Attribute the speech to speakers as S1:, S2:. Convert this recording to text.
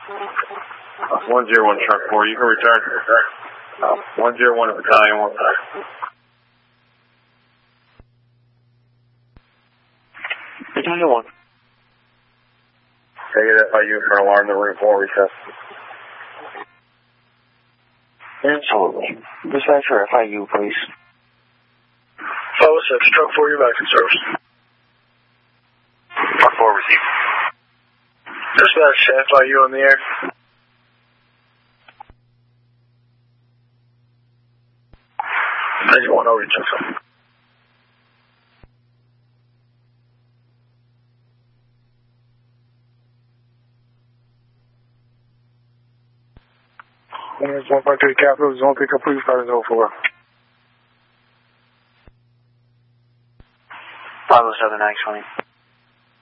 S1: 101 truck 4, you can return. 101 Battalion 1.
S2: Battalion 1.
S1: Take it FIU for an alarm, the room 4 recess.
S2: Absolutely. Dispatcher FIU, please.
S3: 506, truck 4, you're back in service.
S1: Truck 4 received.
S3: Dispatch FIU on the air. Thank you, 1 over, check something. There's 153 Capital, zone pickup, please, 504.
S2: 507, X20.